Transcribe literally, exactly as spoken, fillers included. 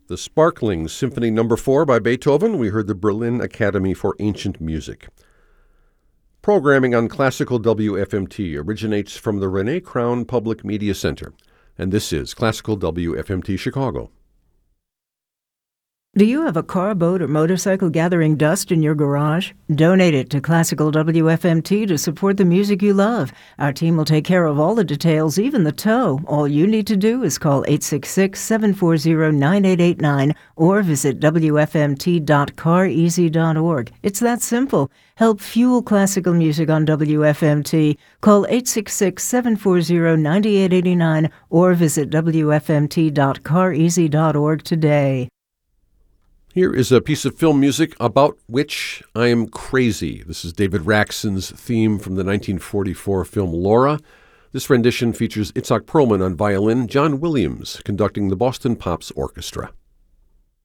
The Sparkling Symphony Number four by Beethoven. We heard the Berlin Academy for Ancient Music. Programming on Classical W F M T originates from the Renee Crown Public Media Center, and this is Classical W F M T Chicago. Do you have a car, boat, or motorcycle gathering dust in your garage? Donate it to Classical W F M T to support the music you love. Our team will take care of all the details, even the tow. All you need to do is call eight six six, seven four zero, nine eight eight nine or visit w f m t dot car easy dot org. It's that simple. Help fuel classical music on W F M T. Call eight six six, seven four zero, nine eight eight nine or visit w f m t dot car easy dot org today. Here is a piece of film music about which I am crazy. This is David Raksin's theme from the nineteen forty-four film Laura. This rendition features Itzhak Perlman on violin, John Williams conducting the Boston Pops Orchestra.